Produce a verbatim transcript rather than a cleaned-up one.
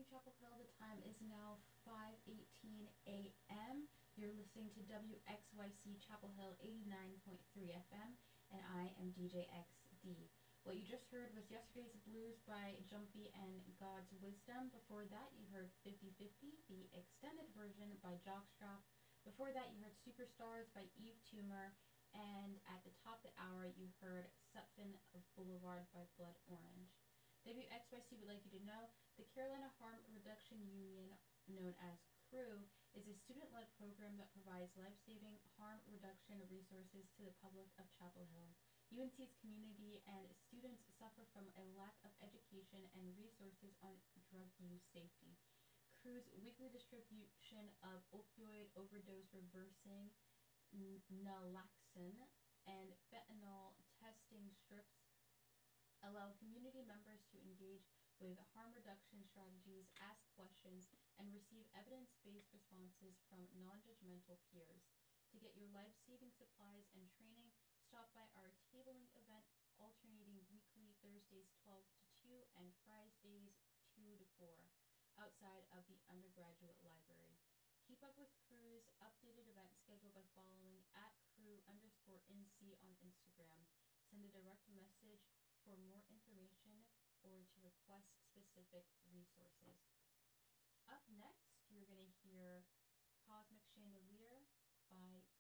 morning, Chapel Hill. The time is now five eighteen a m You're listening to W X Y C Chapel Hill eighty-nine point three F M, and I am D J X D. What you just heard was Yesterday's Blues by Jumpy and God's Wisdom. Before that, you heard fifty fifty, the extended version by Jockstrap. Before that, you heard Superstars by Eve Toomer. And at the top of the hour, you heard Sutphin Boulevard by Blood Orange. W X Y C would like you to know the Carolina Harm Reduction Union, known as CREW, is a student-led program that provides life-saving harm reduction resources to the public of Chapel Hill. U N C's community and students suffer from a lack of education and resources on drug use safety. CREW's weekly distribution of opioid overdose reversing naloxone and fentanyl testing strips allow community members to engage with harm reduction strategies, ask questions, and receive evidence-based responses from non-judgmental peers. To get your life-saving supplies and training, stop by our tabling event alternating weekly Thursdays twelve to two and Fridays two to four outside of the undergraduate library. Keep up with CREW's updated event schedule by following at crew underscore NC on Instagram. Send a direct message for more information or to request specific resources. Up next, you're going to hear Cosmic Chandelier by